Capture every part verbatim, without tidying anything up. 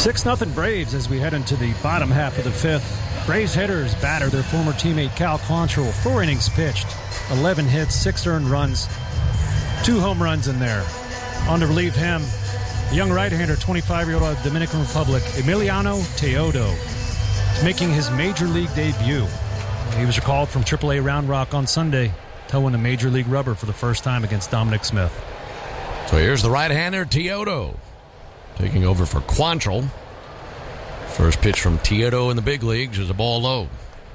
six nothing Braves as we head into the bottom half of the fifth. Braves hitters batter their former teammate Cal Quantrill. Four innings pitched, eleven hits, six earned runs, two home runs in there. On to relieve him, the young right-hander, twenty-five-year-old out of the Dominican Republic, Emiliano Teodo, making his major league debut. He was recalled from triple A Round Rock on Sunday, towing a major league rubber for the first time against Dominic Smith. So here's the right-hander, Teodo, taking over for Quantrill. First pitch from Teodo in the big leagues is a ball low.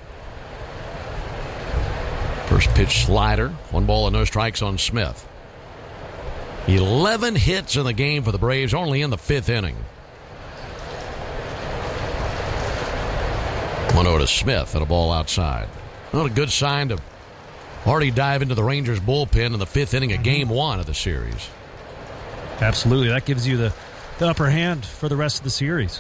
First pitch slider, one ball and no strikes on Smith. eleven hits in the game for the Braves, only in the fifth inning. one oh to Smith and a ball outside. Not a good sign to already dive into the Rangers bullpen in the fifth inning of game one of the series. Absolutely. That gives you the, the upper hand for the rest of the series.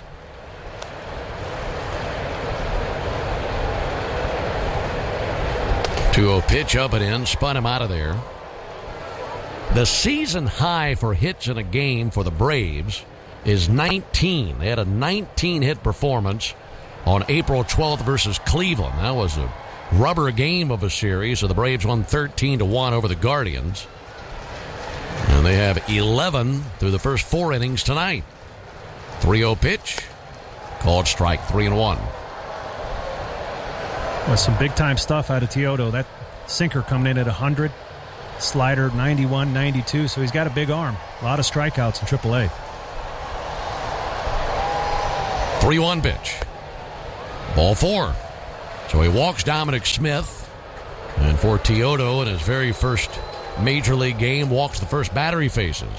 two oh pitch up and in, spun him out of there. The season high for hits in a game for the Braves is nineteen. They had a nineteen-hit performance on April twelfth versus Cleveland. That was a rubber game of a series, so the Braves won thirteen to one over the Guardians. And they have eleven through the first four innings tonight. three oh pitch, called strike, three and one. Well, some big-time stuff out of Teodo. That sinker coming in at one hundred, slider ninety-one, ninety-two, so he's got a big arm. A lot of strikeouts in triple A. three one pitch. Ball four. So he walks Dominic Smith. And for Teodo, in his very first major league game, walks the first batter he faces.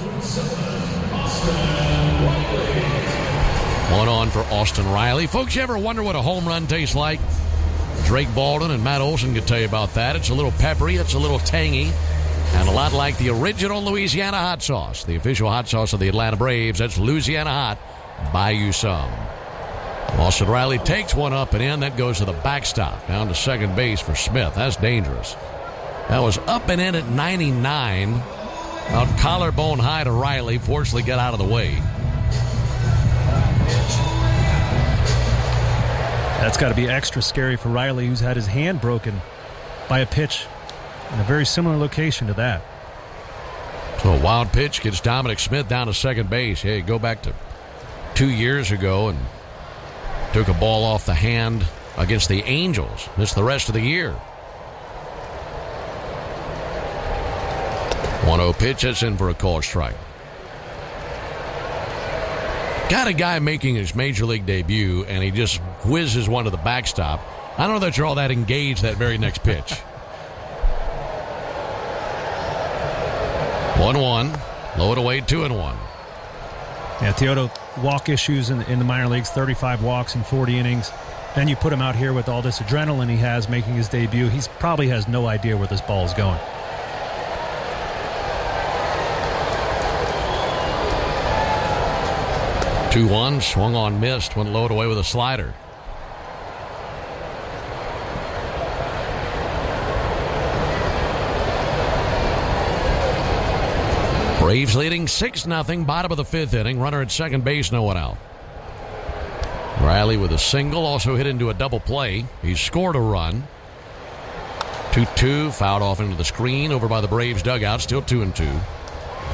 One on for Austin Riley. Folks, you ever wonder what a home run tastes like? Drake Baldwin and Matt Olson can tell you about that. It's a little peppery, it's a little tangy, and a lot like the original Louisiana hot sauce, the official hot sauce of the Atlanta Braves. That's Louisiana Hot. Buy you some. Austin Riley takes one up and in. That goes to the backstop, down to second base for Smith. That's dangerous. That was up and in at ninety-nine. Out collarbone high to Riley. Fortunately got out of the way. That's got to be extra scary for Riley, who's had his hand broken by a pitch in a very similar location to that. So a wild pitch gets Dominic Smith down to second base. Hey, go back to two years ago and took a ball off the hand against the Angels. Missed the rest of the year. one oh pitch, that's in for a called strike. Got a guy making his major league debut, and he just whizzes one to the backstop. I don't know that you're all that engaged that very next pitch. one one, low and away, two and one. Yeah, Teodo, walk issues in, in the minor leagues, thirty-five walks in forty innings. Then you put him out here with all this adrenaline he has making his debut. He probably has no idea where this ball is going. two one, swung on, missed, went low and away with a slider. Braves leading six nothing, bottom of the fifth inning. Runner at second base, no one out. Riley with a single, also hit into a double play. He's scored a run. two two, fouled off into the screen over by the Braves dugout, still two and two.